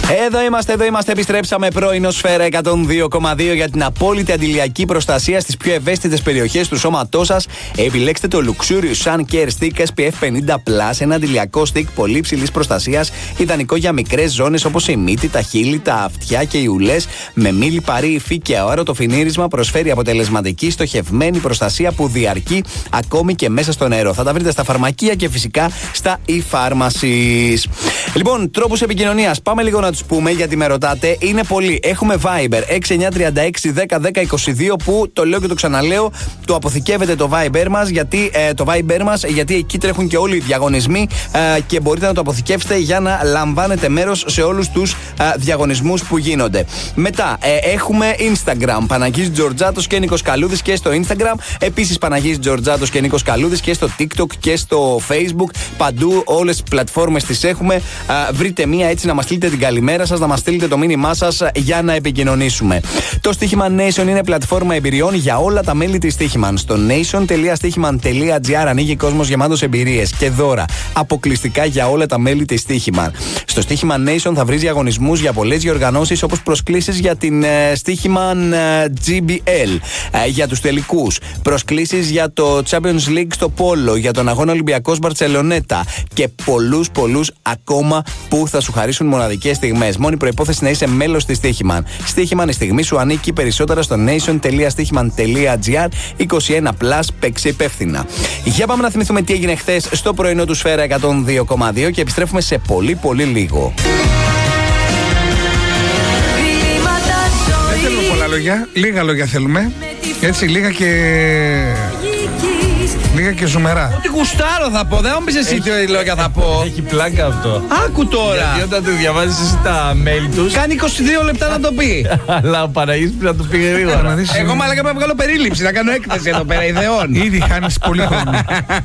Εδώ είμαστε, επιστρέψαμε. Πρωινό Σφαίρα 102,2 για την απόλυτη αντιλιακή προστασία στις πιο ευαίσθητες περιοχές του σώματός σας. Επιλέξτε το Luxurious Sun Care Stick SPF 50+, ένα αντιλιακό stick πολύ ψηλής προστασίας, ιδανικό για μικρές ζώνες όπως η μύτη, τα χείλη, τα αυτιά και οι ουλές. Με μη λιπαρή υφή και αόρατο φινίρισμα, προσφέρει αποτελεσματική στοχευμένη προστασία που διαρκεί ακόμη και μέσα στο νερό. Θα τα βρείτε στα φαρμακεία και φυσικά στα e-pharmacies. Λοιπόν, τρόπους επικοινωνίας. Πάμε λίγο να τους πούμε γιατί με ρωτάτε. Είναι πολλοί. Έχουμε Viber 6936101022 που το λέω και το ξαναλέω. Το αποθηκεύετε το Viber μας γιατί εκεί τρέχουν και όλοι οι διαγωνισμοί και μπορείτε να το αποθηκεύσετε για να λαμβάνετε μέρος σε όλους τους διαγωνισμούς που γίνονται. Μετά έχουμε Instagram. Παναγής Τζορτζάτος και Νίκος Καλούδης και στο Instagram. Επίσης Παναγής Τζορτζάτος και Νίκος Καλούδης και στο TikTok και στο Facebook. Παντού όλες τις πλατφόρμες τις έχουμε. Βρείτε μία έτσι να μας στείλετε την καλημέρα σας, να μας στείλετε το μήνυμά σας για να επικοινωνήσουμε. Το Στοίχημα Nation είναι πλατφόρμα εμπειριών για όλα τα μέλη της Στοίχημαν. Στο nation.stichiman.gr ανοίγει κόσμος γεμάτος εμπειρίες και δώρα αποκλειστικά για όλα τα μέλη της Στοίχημαν. Στο Στοίχημα Nation θα βρεις διαγωνισμούς για πολλές διοργανώσεις όπως προσκλήσεις για την Στοίχημαν GBL, για τους τελικούς, προσκλήσεις για το Champions League στο Πόλο, για τον αγώνα Ολυμπιακός Μπαρτσελονέτα και πολλούς ακόμα που θα σου χαρίσουν μοναδικές στιγμές. Μόνη προϋπόθεση να είσαι μέλος της Στοίχημαν. Στοίχημαν, η στιγμή σου ανήκει. Περισσότερα στο nation.stichiman.gr. 21+, παίξε υπεύθυνα. Για πάμε να θυμηθούμε τι έγινε χθες στο πρωινό του Σφαίρα 102,2 και επιστρέφουμε σε πολύ λίγο. Δεν θέλουμε πολλά λόγια, λίγα λόγια θέλουμε. Έτσι, λίγα και ζουμερά. Ό,τι γουστάρω θα πω, δεν μου πεις εσύ τι λόγια θα πω. Έχει πλάκα αυτό. Άκου τώρα. Γιατί όταν του διαβάζεις εσύ τα mail τους, κάνει 22 λεπτά να το πει. αλλά ο Παναγής πρέπει να το πει γρήγορα. Εγώ μάλλον πρέπει να βγάλω περίληψη, να κάνω έκθεση εδώ πέρα ιδεών. Ήδη χάνεις πολύ χρόνο.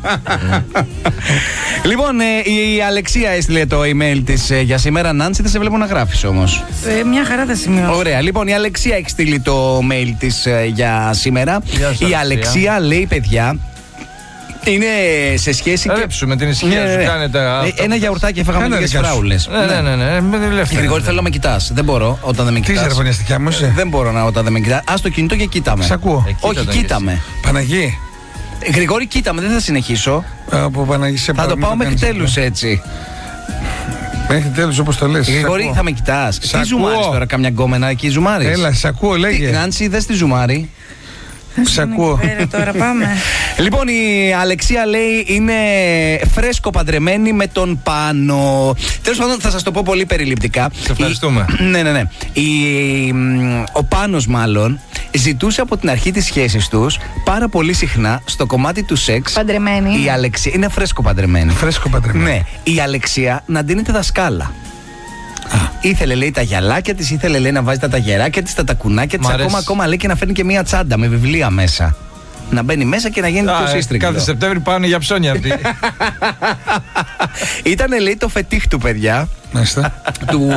Λοιπόν, η Αλεξία έστειλε το email της για σήμερα. Νάνση, δεν σε βλέπω να γράφεις όμως. Μια χαρά θα σημειώσω. Ωραία, λοιπόν, η Αλεξία έχει στείλει το mail της για σήμερα. Η Αλεξία λέει, παιδιά, είναι σε σχέση και με την ησυχία σου κάνετε ένα γιαουρτάκι έφαγαμε λίγες φράουλες. Ναι, Γρηγόρη, θέλω να με κοιτάς. Δεν μπορώ όταν δεν με κοιτάς. Τι είσαι ρεφωνιαστικιά μου είσαι? Δεν μπορώ όταν δεν με κοιτάς. Ας το κινητό και κοίταμε. Σ' ακούω. Όχι, κοίταμε. Παναγί. Γρηγόρη, κοίταμε, δεν θα συνεχίσω. Θα το πάω μέχρι τέλους έτσι. Μέχρι τέλους όπως το λες. Γρηγόρη, θα με κοιτάς. Τι ζουμάρεις τώρα, καμιά γκόμενα εκεί ζουμάρεις? Έλα, σ' ακούω, λέγε. Νάνση, δες τη ζουμάρι. Σ' ακούω. Τώρα πάμε. Λοιπόν, η Αλεξία λέει είναι φρέσκο παντρεμένη με τον Πάνο. Τέλος πάντων, θα σας το πω πολύ περιληπτικά. Σε ευχαριστούμε. Ναι. Ο Πάνος μάλλον ζητούσε από την αρχή της σχέσης τους πάρα πολύ συχνά στο κομμάτι του σεξ. Παντρεμένη. Η Αλεξία είναι φρέσκο παντρεμένη. Φρέσκο παντρεμένη. Ναι. Η Αλεξία να ντύνεται δασκάλα. Ήθελε, λέει, τα γυαλάκια της, ήθελε, λέει, να βάζει τα ταγεράκια της, τα τακουνάκια της. Ακόμα λέει και να φέρνει και μία τσάντα με βιβλία μέσα. Να μπαίνει μέσα και να γίνει πιο σύστριγγλο. Κάθε Σεπτέμβρη πάνε για ψώνια αυτή. Ήτανε, λέει, το φετίχ του, παιδιά. Μάλιστα. Του